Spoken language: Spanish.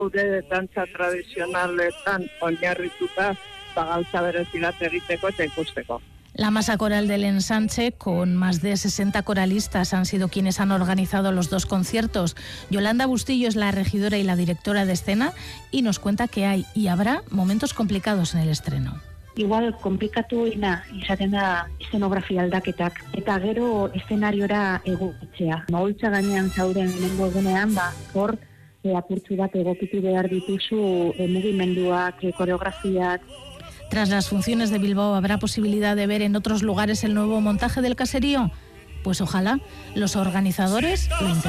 gure dantza tradizionaletan oinarrituta gauza berezi bat egiteko eta ikusteko. La Masa Coral del Ensanche, con más de 60 coralistas, han sido quienes han organizado los dos conciertos. Yolanda Bustillo es la regidora y la directora de escena y nos cuenta que hay y habrá momentos complicados en el estreno. Igual komplikatuena izaten da eszenografia aldaketak eta gero eszenariora egokitzea. Maultza gainean zauden lehenengo egunean, hor apurtzu bat egokitu behar dituzu mugimenduak, koreografiak. Tras las funciones de Bilbao, ¿habrá posibilidad de ver en otros lugares el nuevo montaje del caserío? Pues ojalá. Los organizadores lo intenten.